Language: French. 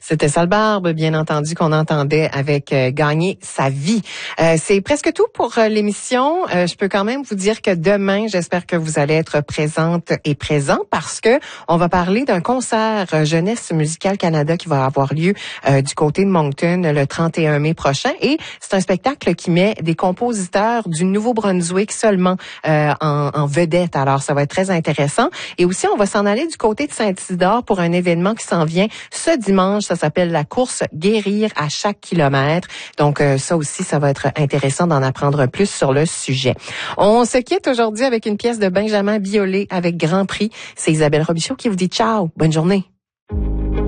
C'était Salbarbe, bien entendu, qu'on entendait avec Gagner sa vie. C'est presque tout pour l'émission. Je peux quand même vous dire que demain, j'espère que vous allez être présente et présent parce que on va parler d'un concert Jeunesse Musicale Canada qui va avoir lieu du côté de Moncton le 31 mai prochain. Et c'est un spectacle qui met des compositeurs du Nouveau-Brunswick seulement en vedette. Alors, ça va être très intéressant. Et aussi, on va s'en aller du côté de Saint-Isidore pour un événement qui s'en vient ce dimanche. Ça s'appelle la course Guérir à chaque kilomètre. Donc, ça aussi, ça va être intéressant d'en apprendre plus sur le sujet. On se quitte aujourd'hui avec une pièce de Benjamin Biolay avec Grand Prix. C'est Isabelle Robichaud qui vous dit ciao. Bonne journée.